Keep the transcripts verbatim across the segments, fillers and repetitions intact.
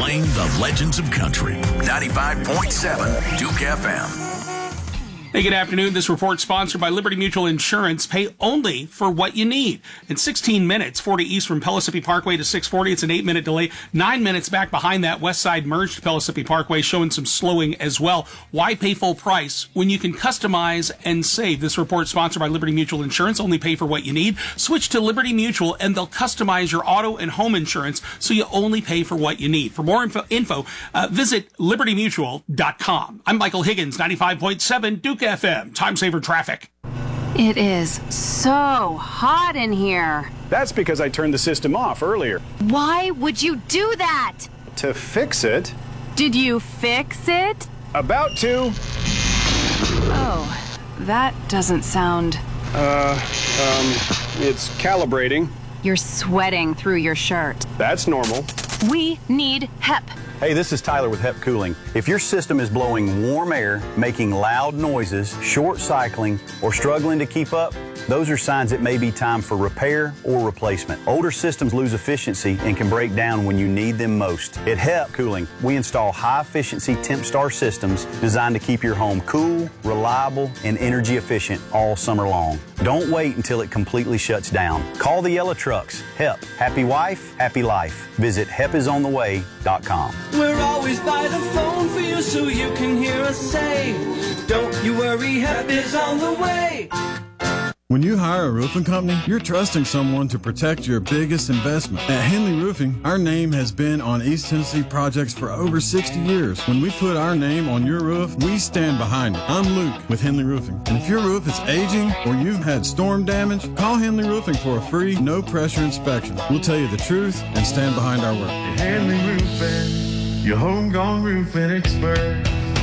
Playing the legends of country. ninety-five point seven Duke F M. Hey, good afternoon. This report sponsored by Liberty Mutual Insurance. Pay only for what you need. In sixteen minutes, forty east from Pellissippi Parkway to six forty. It's an eight-minute delay. Nine minutes back behind that, West Side merged to Pellissippi Parkway, showing some slowing as well. Why pay full price when you can customize and save? This report sponsored by Liberty Mutual Insurance. Only pay for what you need. Switch to Liberty Mutual, and they'll customize your auto and home insurance so you only pay for what you need. For more info, info uh, visit liberty mutual dot com. I'm Michael Higgins, ninety-five point seven Duke F M. Time saver traffic. It is so hot in here. That's because I turned the system off earlier. Why would you do that? To fix it. Did you fix it? About to. Oh, that doesn't sound... Uh, um, it's calibrating. You're sweating through your shirt. That's normal. We need H E P. Hey, this is Tyler with H E P Cooling. If your system is blowing warm air, making loud noises, short cycling, or struggling to keep up, those are signs it may be time for repair or replacement. Older systems lose efficiency and can break down when you need them most. At H E P Cooling, we install high-efficiency TempStar systems designed to keep your home cool, reliable, and energy efficient all summer long. Don't wait until it completely shuts down. Call the yellow trucks. H E P. Happy wife, happy life. Visit hep is on the way dot com. We're always by the phone for you so you can hear us say, don't you worry, H E P is on the way. When you hire a roofing company, you're trusting someone to protect your biggest investment. At Henley Roofing, our name has been on East Tennessee projects for over sixty years. When we put our name on your roof, we stand behind it. I'm Luke with Henley Roofing. And if your roof is aging or you've had storm damage, call Henley Roofing for a free, no-pressure inspection. We'll tell you the truth and stand behind our work. Henley Roofing, your homegrown roofing expert.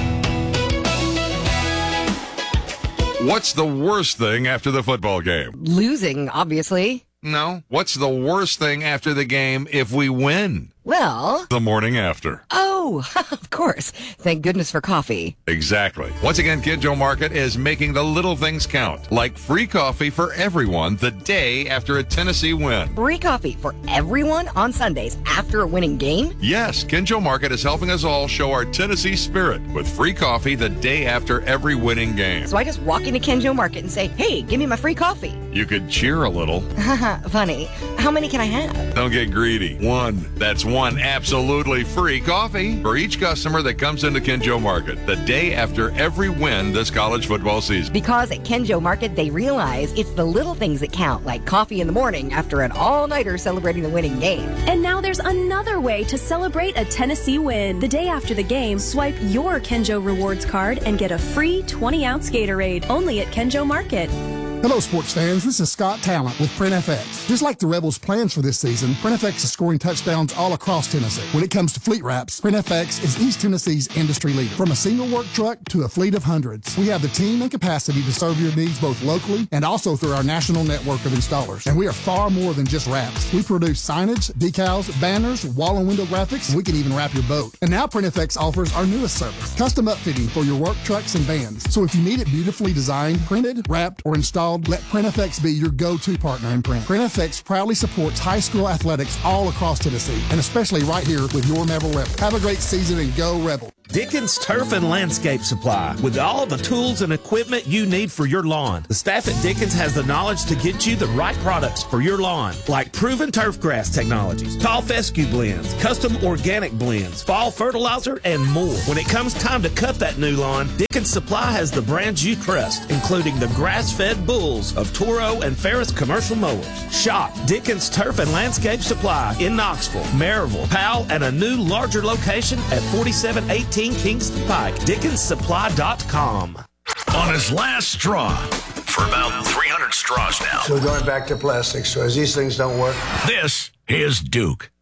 What's the worst thing after the football game? Losing, obviously. No. What's the worst thing after the game if we win? Well... The morning after. Oh, of course. Thank goodness for coffee. Exactly. Once again, Kid Joe Market is making the little things count, like free coffee for everyone the day after a Tennessee win. Free coffee for everyone on Sundays after a winning game? Yes, Kid Joe Market is helping us all show our Tennessee spirit with free coffee the day after every winning game. So I just walk into Ken Joe Market and say, hey, give me my free coffee. You could cheer a little. Funny. How many can I have? Don't get greedy. One. That's one absolutely free coffee for each customer that comes into Ken Joe Market the day after every win this college football season. Because at Ken Joe Market, they realize it's the little things that count, like coffee in the morning after an all-nighter celebrating the winning game. And now there's another way to celebrate a Tennessee win. The day after the game, swipe your Ken Joe Rewards card and get a free twenty-ounce Gatorade, only at Ken Joe Market. Hello, sports fans. This is Scott Talent with PrintFX. Just like the Rebels' plans for this season, PrintFX is scoring touchdowns all across Tennessee. When it comes to fleet wraps, PrintFX is East Tennessee's industry leader. From a single work truck to a fleet of hundreds, we have the team and capacity to serve your needs both locally and also through our national network of installers. And we are far more than just wraps. We produce signage, decals, banners, wall and window graphics, and we can even wrap your boat. And now PrintFX offers our newest service, custom upfitting for your work trucks and vans. So if you need it beautifully designed, printed, wrapped, or installed, let PrintFX be your go-to partner in print. PrintFX proudly supports high school athletics all across Tennessee, and especially right here with your Rebel Rebel. Have a great season and go Rebel. Dickens Turf and Landscape Supply, with all the tools and equipment you need for your lawn. The staff at Dickens has the knowledge to get you the right products for your lawn, like proven turf grass technologies, tall fescue blends, custom organic blends, fall fertilizer, and more. When it comes time to cut that new lawn, Dickens Supply has the brands you trust, including the grass-fed bulls of Toro and Ferris commercial mowers. Shop Dickens Turf and Landscape Supply in Knoxville, Maryville, Powell, and a new larger location at forty-seven eighteen Kingston Pike. Dickens Supply dot com. On his last straw, for about three hundred straws now. So we're going back to plastic straws. These things don't work. This is Duke.